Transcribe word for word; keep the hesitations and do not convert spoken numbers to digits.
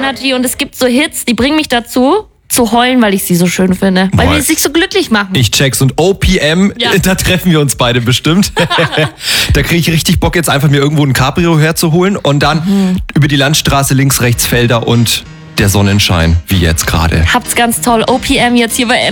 Energy und es gibt so Hits, die bringen mich dazu, zu heulen, weil ich sie so schön finde. Weil Boah. wir sich so glücklich machen. Ich check's. Und O P M, Ja. da treffen wir uns beide bestimmt. Da kriege ich richtig Bock, jetzt einfach mir irgendwo ein Cabrio herzuholen und dann mhm. über die Landstraße links, rechts Felder und der Sonnenschein, wie jetzt gerade. Habt's ganz toll. O P M jetzt hier bei